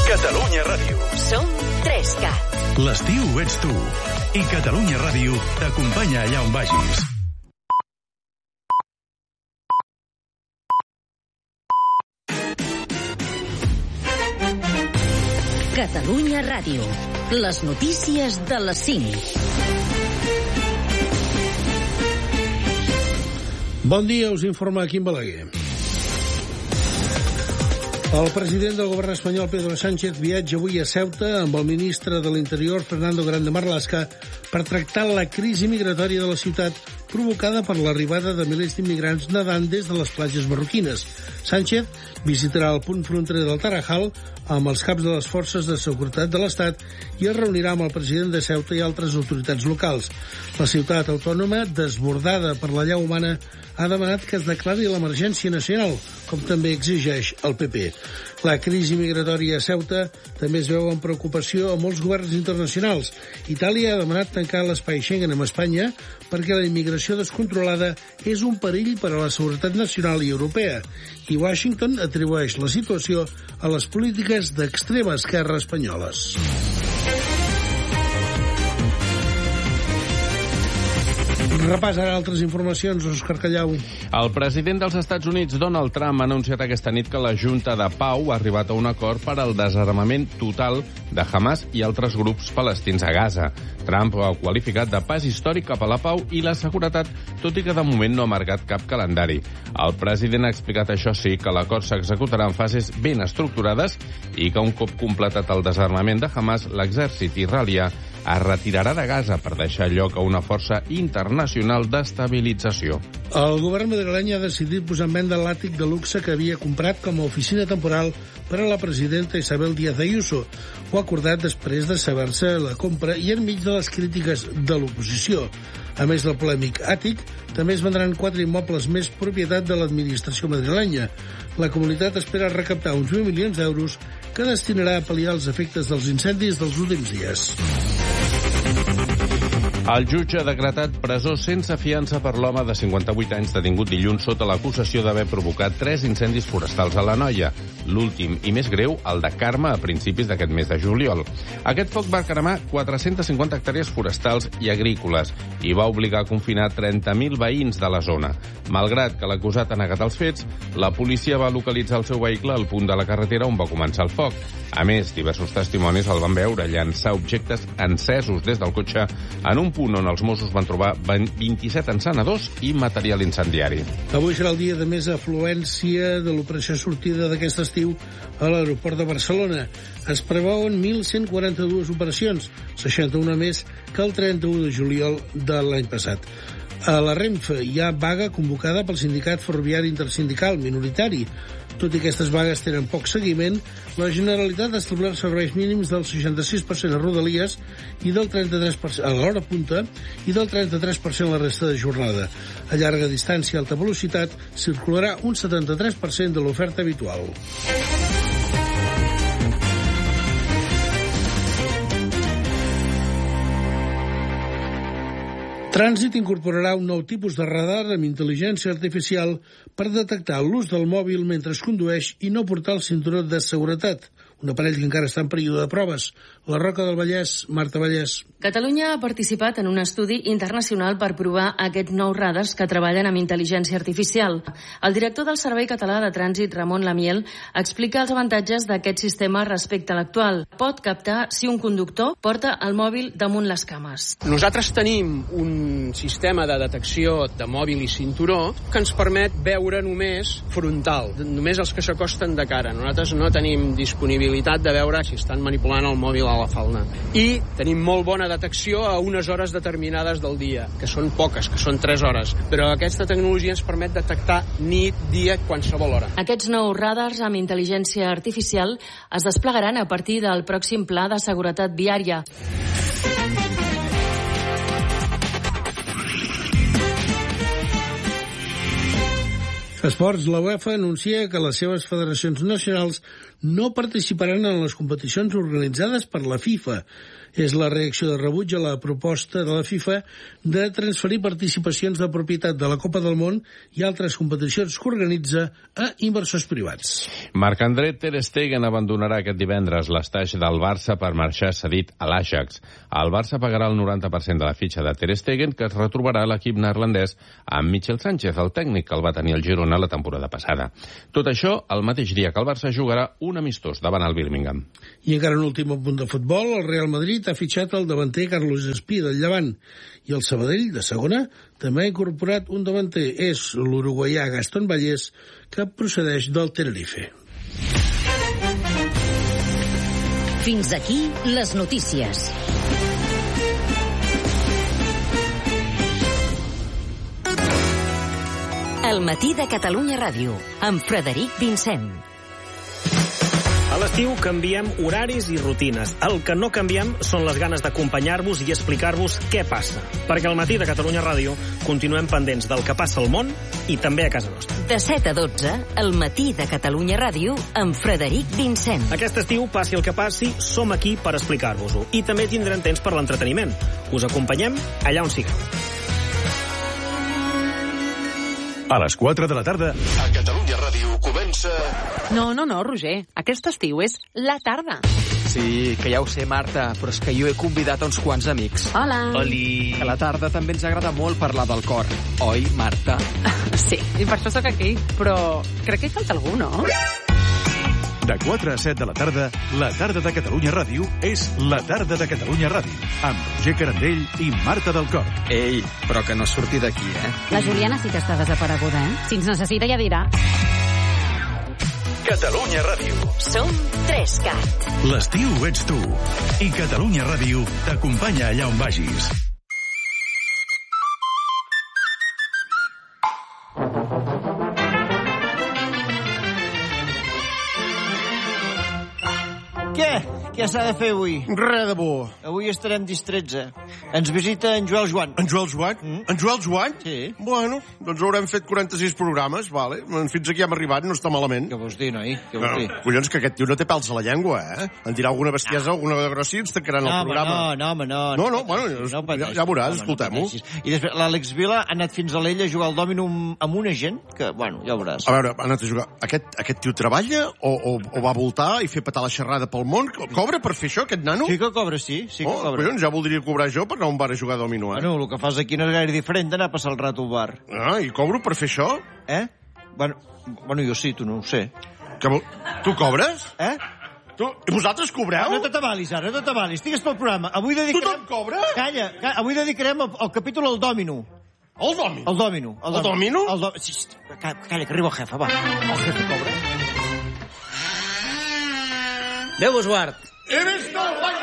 Catalunya Ràdio. Som 3CAT. L'estiu ets tu. I Catalunya Ràdio t'acompanya allà on vagis. Catalunya Ràdio. Les notícies de les 5. Bon dia, us informa Quim Balaguer. El president del govern espanyol, Pedro Sánchez, viatja avui a Ceuta amb el ministre de l'Interior, Fernando Grande Marlaska, per tractar la crisi migratòria de la ciutat provocada per l'arribada de milers d'immigrants nedant des de les platges marroquines. Sánchez visitarà el punt fronterer del Tarajal amb els caps de les forces de seguretat de l'Estat i es reunirà amb el president de Ceuta i altres autoritats locals. La ciutat autònoma, desbordada per la llau humana, ha demanat que es declari l'emergència nacional, com també exigeix el PP. La crisi migratòria a Ceuta també es veu amb preocupació a molts governs internacionals. Itàlia ha demanat tancar l'espai Schengen amb Espanya perquè la immigració descontrolada és un perill per a la seguretat nacional i europea. I Washington atribueix la situació a les polítiques d'extrema esquerra espanyoles. Repàs ara altres informacions, Òscar Callau. El president dels Estats Units, Donald Trump, ha anunciat aquesta nit que la Junta de Pau ha arribat a un acord per al desarmament total de Hamas i altres grups palestins a Gaza. Trump ho ha qualificat de pas històric cap a la pau i la seguretat, tot i que de moment no ha marcat cap calendari. El president ha explicat, això sí, que l'acord s'executarà en fases ben estructurades i que un cop completat el desarmament de Hamas, l'exèrcit israelià es retirarà de Gaza per deixar lloc a una força internacional d'estabilització. El govern madrileny ha decidit posar en venda l'àtic de luxe que havia comprat com a oficina temporal per a la presidenta Isabel Díaz Ayuso. Ho ha acordat després de saber-se la compra i enmig de les crítiques de l'oposició. A més del polèmic àtic, també es vendran 4 immobles més propietat de l'administració madrilenya. La comunitat espera recaptar uns 20 milions d'euros que destinarà a pal·liar els efectes dels incendis dels últims dies. El jutge ha decretat presó sense fiança per l'home de 58 anys detingut dilluns sota l'acusació d'haver provocat 3 incendis forestals a l'Anoia. L'últim i més greu, el de Carme, a principis d'aquest mes de juliol. Aquest foc va cremar 450 hectàrees forestals i agrícoles i va obligar a confinar 30.000 veïns de la zona. Malgrat que l'acusat ha negat els fets, la policia va localitzar el seu vehicle al punt de la carretera on va començar el foc. A més, diversos testimonis el van veure llançar objectes encesos des del cotxe en un punt on els Mossos van trobar 27 encenedors i material incendiari. Avui serà el dia de més afluència de l'operació sortida d'aquest estiu a l'aeroport de Barcelona. Es preveuen 1.142 operacions, 61 més que el 31 de juliol de l'any passat. A la Renfe hi ha vaga convocada pel sindicat ferroviari intersindical minoritari. Tot i que aquestes vagues tenen poc seguiment, la Generalitat ha establert serveis mínims del 66% a Rodalies i del 33% a l'hora punta i del 33% a la resta de jornada. A llarga distància i alta velocitat circularà un 73% de l'oferta habitual. Trànsit incorporarà un nou tipus de radar amb intel·ligència artificial per detectar l'ús del mòbil mentre es condueix i no portar el cinturó de seguretat. Un aparell que encara està en període de proves. La Roca del Vallès, Marta Vallès. Catalunya ha participat en un estudi internacional per provar aquests nous radars que treballen amb intel·ligència artificial. El director del Servei Català de Trànsit, Ramon Lamiel, explica els avantatges d'aquest sistema respecte a l'actual. Pot captar si un conductor porta el mòbil damunt les cames. Nosaltres tenim un sistema de detecció de mòbil i cinturó que ens permet veure només frontal, només els que s'acosten de cara. Nosaltres no tenim disponibilitat de veure si estan manipulant el mòbil a la falda. I tenim molt bona detecció a unes hores determinades del dia, que són poques, que són 3 hores. Però aquesta tecnologia ens permet detectar nit, dia, qualsevol hora. Aquests nous radars amb intel·ligència artificial es desplegaran a partir del pròxim pla de seguretat viària. Esports, la UEFA anuncia que les seves federacions nacionals no participaran en les competicions organitzades per la FIFA. És la reacció de rebuig a la proposta de la FIFA de transferir participacions de propietat de la Copa del Món i altres competicions que organitza a inversors privats. Marc-André ter Stegen abandonarà aquest divendres l'estaix del Barça per marxar cedit a l'Ajax. El Barça pagarà el 90% de la fitxa de ter Stegen, que es retrobarà a l'equip neerlandès amb Michel Sánchez, el tècnic que el va tenir al Girona la temporada passada. Tot això el mateix dia que el Barça jugarà un amistós davant el Birmingham. I encara un últim punt de futbol, el Real Madrid ha fitxat el davanter Carlos Espí del Llevant i el Sabadell, de segona, també ha incorporat un davanter. És l'uruguaià Gastón Vallés, que procedeix del Tenerife. Fins aquí les notícies. El matí de Catalunya Ràdio, amb Frederic Vincent. A l'estiu canviem horaris i rutines. El que no canviem són les ganes d'acompanyar-vos i explicar-vos què passa. Perquè al matí de Catalunya Ràdio continuem pendents del que passa al món i també a casa nostra. De 7 a 12, el matí de Catalunya Ràdio, amb Frederic Vincent. Aquest estiu, passi el que passi, som aquí per explicar-vos-ho. I també tindrem temps per l'entreteniment. Us acompanyem allà on sigueu. A les 4 de la tarda, a Catalunya Ràdio comença... No, Roger. Aquest estiu és la tarda. Sí, que ja ho sé, Marta, però és que jo he convidat a uns quants amics. Hola. Oli. Que a la tarda també ens agrada molt parlar del cor. Oi, Marta? Sí, i per això sóc aquí. Però crec que hi falta algú, no? De 4 a 7 de la tarda de Catalunya Ràdio és la tarda de Catalunya Ràdio, amb Roger Carandell i Marta del Cor. Ei, però que no surti d'aquí, eh? La Juliana sí que està desapareguda, eh? Si ens necessita ja dirà. Catalunya Ràdio. Som 3CAT. L'estiu ets tu. I Catalunya Ràdio t'acompanya allà on vagis. Què s'ha de fer avui? Res de bo. Avui estarem distrets, Ens visita en Joel Joan. En Joel Joan? En Joel Joan? Sí. Bueno, doncs haurem fet 46 programes, vale. Fins aquí hem arribat, no està malament. Què vols dir, noi? Què vols dir? Collons, que aquest tio no té pèls a la llengua, En dirà alguna bestiesa, alguna de grossi i ens tancaran el programa. No, bueno, ja veuràs, escoltem-ho. I després l'Àlex Vila ha anat fins a l'Ella a jugar al dòmino amb una gent que, bueno, ja ho veuràs. A veure, ha anat a jugar. Aquest tio treballa o va voltar i fer petar la xerrada pel món? Cobra per fer això, aquest nano? Sí que cobra, sí que cobra. Collons, ja voldria cobrar jo per anar a un bar a jugar a dòmino, Bueno, el que fas aquí no és gaire diferent d'anar a passar el rato al bar. I cobro per fer això? Bueno, jo sí, tu no ho sé. Tu cobres? I vosaltres cobreu? No t'atabalis ara, no t'atabalis. Estigues pel programa. Avui dedicarem... Tothom cobra? Calla, avui dedicarem el capítol al dòmino. El dòmino? El dòmino. El dòmino? Calla, que arriba el jefe, va. El jefe cobra. Déu vos guard. He vist el